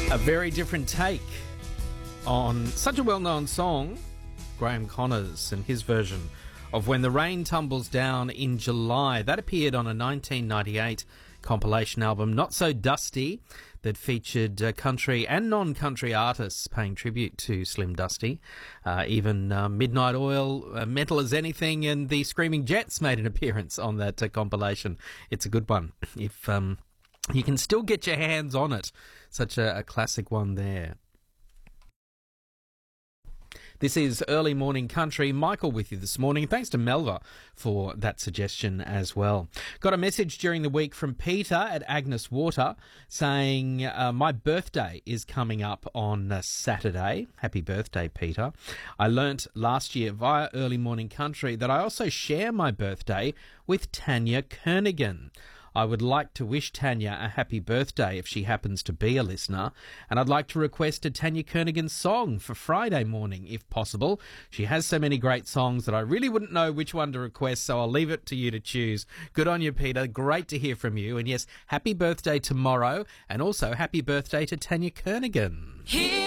A very different take on such a well-known song, Graham Connors and his version of When the Rain Tumbles Down in July. That appeared on a 1998 compilation album, Not So Dusty, that featured country and non-country artists paying tribute to Slim Dusty. Even Midnight Oil, Mental as Anything, and the Screaming Jets made an appearance on that compilation. It's a good one. If you can still get your hands on it. Such a classic one there. This is Early Morning Country. Michael with you this morning. Thanks to Melva for that suggestion as well. Got a message during the week from Peter at Agnes Water saying, my birthday is coming up on Saturday. Happy birthday, Peter. I learnt last year via Early Morning Country that I also share my birthday with Tanya Kernigan. I would like to wish Tanya a happy birthday if she happens to be a listener, and I'd like to request a Tanya Kernigan song for Friday morning, if possible. She has so many great songs that I really wouldn't know which one to request, so I'll leave it to you to choose. Good on you, Peter. Great to hear from you. And yes, happy birthday tomorrow, and also happy birthday to Tanya Kernigan.